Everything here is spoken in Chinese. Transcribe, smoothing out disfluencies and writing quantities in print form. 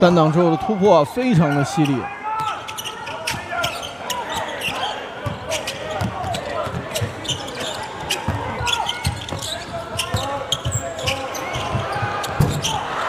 单挡之后的突破非常的犀利。